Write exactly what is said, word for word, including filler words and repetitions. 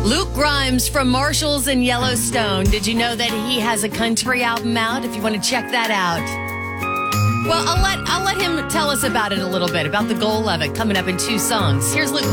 Luke Grimes from Marshalls and Yellowstone. Did you know that he has a country album out? If you want to check that out. Well, I'll let I'll let him tell us about it a little bit, about the goal of it, coming up in two songs. Here's Luke.